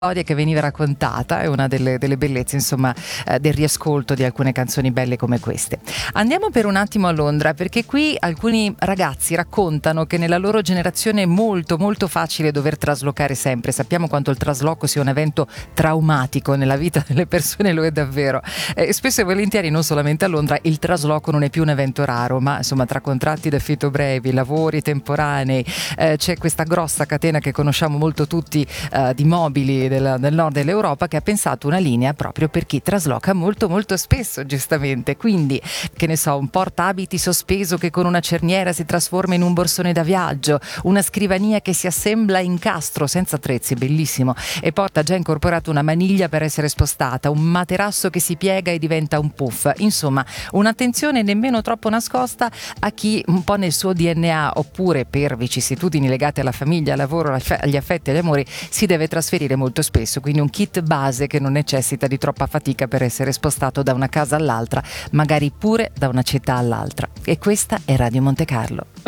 Storia che veniva raccontata è una delle bellezze, insomma, del riascolto di alcune canzoni belle come queste. Andiamo per un attimo a Londra, perché qui alcuni ragazzi raccontano che nella loro generazione è molto molto facile dover traslocare sempre. Sappiamo quanto il trasloco sia un evento traumatico nella vita delle persone, lo è davvero. Spesso e volentieri, non solamente a Londra, il trasloco non è più un evento raro, ma insomma tra contratti d'affitto brevi, lavori temporanei, c'è questa grossa catena che conosciamo molto tutti di mobili del nord dell'Europa, che ha pensato una linea proprio per chi trasloca molto molto spesso, giustamente. Quindi, che ne so, un portaabiti sospeso che con una cerniera si trasforma in un borsone da viaggio, una scrivania che si assembla in incastro senza attrezzi, bellissimo, e porta già incorporato una maniglia per essere spostata, un materasso che si piega e diventa un puff. Insomma, un'attenzione nemmeno troppo nascosta a chi un po' nel suo DNA, oppure per vicissitudini legate alla famiglia, al lavoro, agli affetti e agli amori, si deve trasferire molto spesso, quindi un kit base che non necessita di troppa fatica per essere spostato da una casa all'altra, magari pure da una città all'altra. E questa è Radio Monte Carlo.